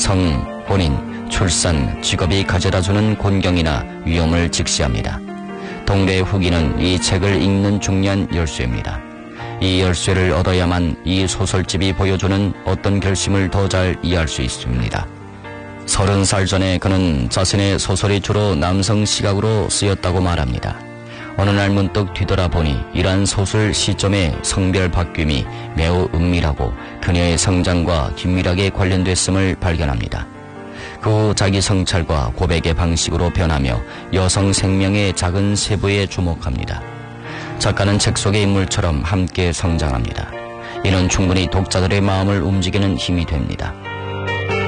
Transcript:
성, 본인, 출산, 직업이 가져다주는 곤경이나 위험을 직시합니다. 동대 후기는 이 책을 읽는 중요한 열쇠입니다. 이 열쇠를 얻어야만 이 소설집이 보여주는 어떤 결심을 더 잘 이해할 수 있습니다. 30살 전에 그는 자신의 소설이 주로 남성 시각으로 쓰였다고 말합니다. 어느 날 문득 뒤돌아보니 이러한 소설 시점의 성별 바뀜이 매우 은밀하고 그녀의 성장과 긴밀하게 관련됐음을 발견합니다. 그 후 자기 성찰과 고백의 방식으로 변하며 여성 생명의 작은 세부에 주목합니다. 작가는 책 속의 인물처럼 함께 성장합니다. 이는 충분히 독자들의 마음을 움직이는 힘이 됩니다.